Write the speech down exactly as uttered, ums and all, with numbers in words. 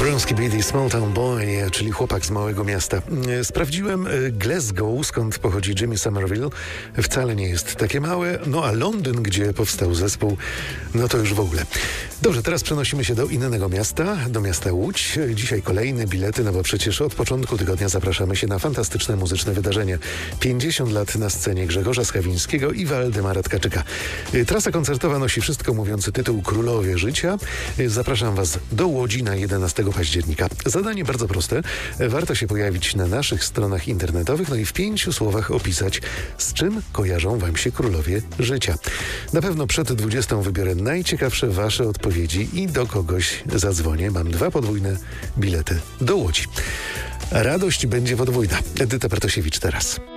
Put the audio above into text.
Bronski Beatty, Small Town Boy, czyli chłopak z małego miasta. Sprawdziłem Glasgow, skąd pochodzi Jimmy Somerville. Wcale nie jest takie małe. No a Londyn, gdzie powstał zespół, no to już w ogóle. Dobrze, teraz przenosimy się do innego miasta, do miasta Łódź. Dzisiaj kolejne bilety, no bo przecież od początku tygodnia zapraszamy się na fantastyczne muzyczne wydarzenie. pięćdziesiąt lat na scenie Grzegorza Schawińskiego i Waldemara Tkaczyka. Trasa koncertowa nosi wszystko mówiący tytuł Królowie Życia. Zapraszam Was do Łodzi na jedenastego października. Zadanie bardzo proste. Warto się pojawić na naszych stronach internetowych, no i w pięciu słowach opisać, z czym kojarzą Wam się Królowie Życia. Na pewno przed dwudziestą wybiorę najciekawsze Wasze odpowiedzi i do kogoś zadzwonię. Mam dwa podwójne bilety do Łodzi. Radość będzie podwójna. Edyta Bartosiewicz teraz.